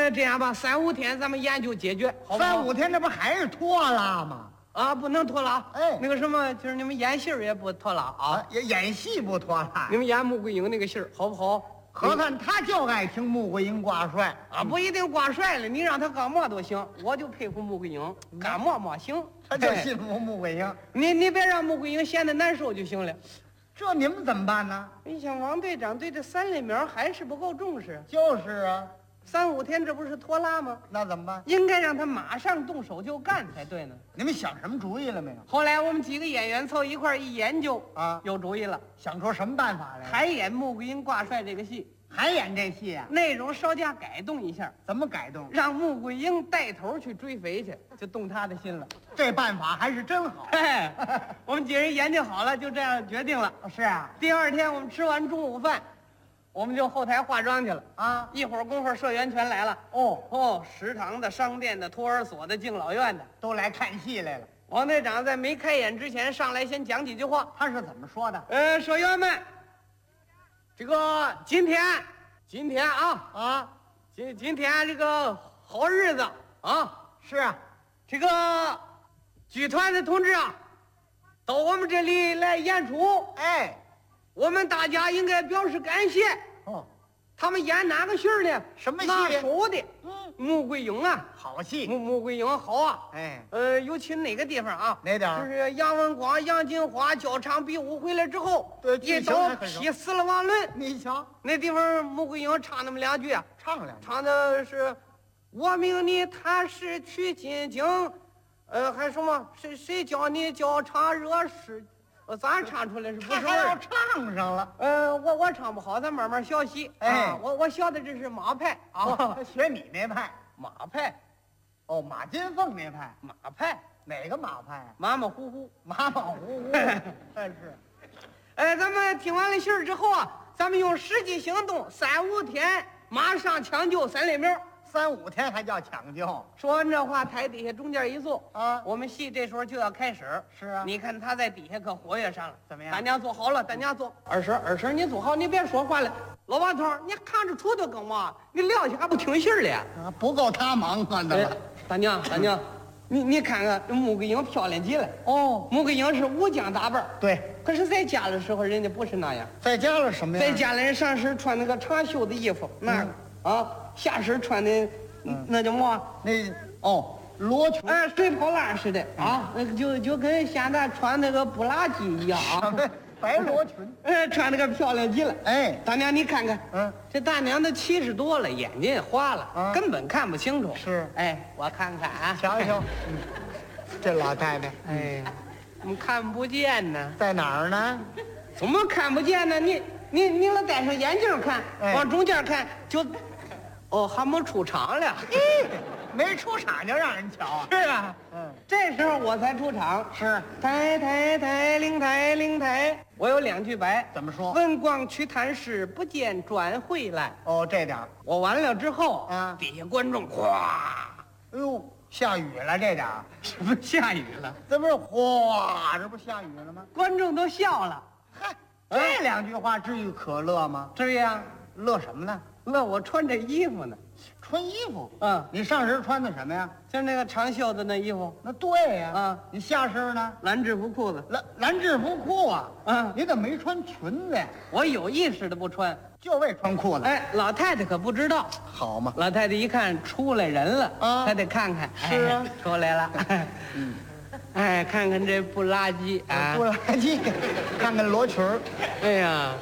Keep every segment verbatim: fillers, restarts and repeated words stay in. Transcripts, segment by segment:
呃，这样吧，三五天咱们研究解决，好不好？ 三五天，这不还是拖拉吗？ 啊，不能拖拉。 哎那个什么，就是你们演戏儿也不拖拉啊。 啊，演演戏不拖拉你。们演穆桂英那个戏儿好不好？ 合看他就爱听穆桂英挂帅啊，不一定挂帅了，你让他干嘛都行。我就佩服穆桂英，干嘛嘛行。 他就信服穆桂英。 你你别让穆桂英闲得难受就行了。 这你们怎么办呢？ 你像王队长对这三类苗还是不够重视， 就是啊， 三五天这不是拖拉吗？ 那怎么办？ 应该让他马上动手就干才对呢。 你们想什么主意了没有？ 后来我们几个演员凑一块儿一研究啊有主意了， 想出什么办法来？ 还演穆桂英挂帅这个戏， 还演这戏啊？ 内容稍加改动一下， 怎么改动？ 让穆桂英带头去追肥去，就动他的心了。 这办法还是真好。 嘿，我们几人研究好了，就这样决定了。 是啊， 第二天我们吃完中午饭，我们就后台化妆去了。 啊， 一会儿功夫，社员全来了。 哦， 哦，食堂的、商店的、托儿所的、敬老院的。 都来看戏来了。 王队长在没开演之前上来先讲几句话。 他是怎么说的？ 呃，社员们，这个今天，今天啊， 啊， 今今天这个好日子啊， 是啊， 这个剧团的同志啊，到我们这里来演出， 哎， 我们大家应该表示感谢。 哦， 他们演哪个戏儿呢？ 什么戏拿手的， 嗯， 穆桂英啊， 好戏。 穆穆桂英好啊。 哎， 呃，尤其哪个地方啊？ 哪点儿就是杨文广、杨金花交场比武回来之后， 对一剧情刀还很熟劈死了王伦。 你瞧， 那地方穆桂英唱那么两句啊， 唱两句。 唱的是“我命你踏实取金经”，呃，还什么谁谁教你交场惹事？呃，咱唱出来是不他还要是味儿？ 唱上了。 呃，我我唱不好，咱慢慢学习。 哎啊，我我学的这是马派啊哦，，他学你那派。 马派， 哦，马金凤那派。 马派， 哪个马派啊？ 马马虎虎。 马马虎虎。但是， 哎，咱们听完了信儿之后啊，咱们用实际行动，三五天马上抢救三类苗。 三五天还叫抢救？ 说完这话，台底下中间一坐啊我们戏这时候就要开始。 是啊你看他在底下可活跃上了。 怎么样大家坐好了，大家坐。二婶，二婶，你坐好，你别说话了。老王头，你看着杵头干嘛？你撂下还不听信儿了？ 啊，不够他忙啊，那哎个。 大娘，大娘，你你看看这穆桂英漂亮极了。 哦， 穆桂英是武将打扮， 对， 可是在家的时候人家不是那样。 在家了什么呀？ 在家里人上身穿那个长袖的衣服，那个啊，下身穿的那叫么？ 那哦，罗裙。 哎，水泡烂似的啊，那个就就跟现在穿那个布拉吉一样啊， 白罗裙。 哎，穿那个漂亮极了。 哎， 大娘，你看看， 嗯， 这大娘都七十多了，眼睛也花了， 啊根本看不清楚。 是哎，我看看啊， 瞧瞧，嗯，这老太太， 哎呀，怎么看不见呢？ 在哪儿呢？ 怎么看不见呢？你你你老戴上眼镜看， 哎往中间看就，哦，还没出场了。 没出场就让人瞧啊。 是啊， 嗯， 这时候我才出场。 是抬抬抬，灵抬灵抬，我有两句白。 怎么说？ 文广去探视，不见转回来。 哦，这点儿。 我完了之后， 啊底下观众哗， 哎呦，下雨了，这点儿。 这不下雨了， 这不是哗，这不下雨了吗？ 观众都笑了。 嗨，这两句话至于可乐吗？ 这样， 乐什么呢？ 乐我穿这衣服呢。 穿衣服。 嗯， 你上身穿的什么呀？ 就是那个长袖的那衣服， 那对呀。 啊你下身呢？ 蓝制服裤子。 蓝蓝制服裤啊。 嗯你怎么没穿裙子呀？ 我有意识的不穿。 就为穿裤子。 哎，老太太可不知道。 好嘛。 老太太一看出来人了， 啊她得看看。 是啊哎出来了。 嗯， 哎，看看这不拉几啊！ 不垃圾。看看罗裙儿。 哎呀，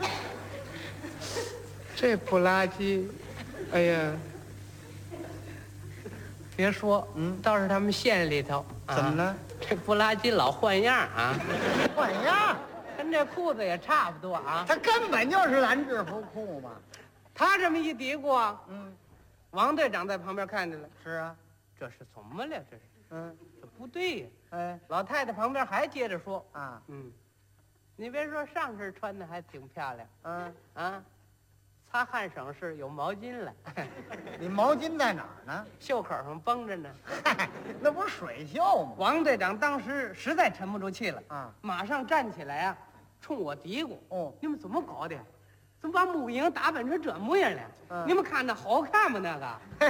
这不拉几，哎呀，别说， 嗯倒是他们县里头，啊怎么了？ 这不拉几老换样啊， 换样。 跟这裤子也差不多啊。 他根本就是蓝制服裤嘛。 他这么一嘀咕啊， 嗯， 王队长在旁边看见了， 是啊。 这是怎么了？这是， 嗯， 这不对呀。 哎老太太旁边还接着说， 啊， 嗯，你别说上身穿的还挺漂亮嗯， 啊，擦汗省事有毛巾了， 你毛巾在哪儿呢？ 袖口上绷着呢。 嗨，那不是水袖吗？ 王队长当时实在沉不住气了， 啊， 马上站起来啊，冲我嘀咕：“ 哦你们怎么搞的？怎么把穆桂英打扮成这模样了？ 嗯你们看那好看吗？那个？”